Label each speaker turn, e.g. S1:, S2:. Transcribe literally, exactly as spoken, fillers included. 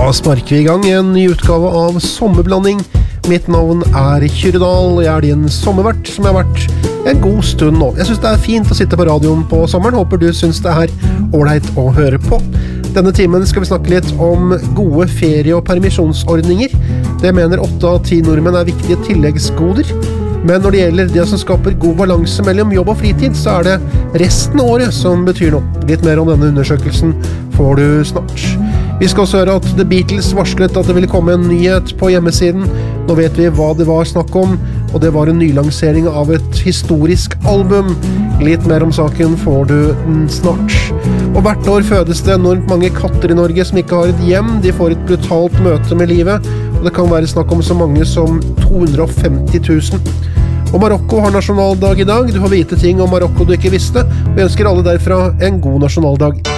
S1: Da sparker vi i gang en ny utgave av Sommerblanding. Mitt navn er Kyrdal, og jeg er din sommervert som jeg har vært en god stund nå. Jeg synes det er fint å sitte på radioen på sommeren, håper du synes det er ordentlig å høre på. Denne timen skal vi snakke litt om gode ferie- og permisjonsordninger. Det mener åtte av ti nordmenn er viktige tilleggsgoder. Men når det gjelder det som skaper god balanse mellom jobb og fritid, så er det resten av året som betyr noe. Litt mer om denne undersøkelsen får du snart. Vi skal også høre at The Beatles varslet at det ville komme en nyhet på hjemmesiden. Nå vet vi hva det var snakk om, og det var en nylansering av et historisk album. Litt mer om saken får du snart. Og hvert år fødes det enormt mange katter i Norge som ikke har et hjem. De får et brutalt møte med livet, og det kan være snakk om så mange som to hundre og femti tusen. Og Marokko har nasjonaldag i dag. Du får vite ting om Marokko du ikke visste. Vi ønsker alle derfra en god nasjonaldag.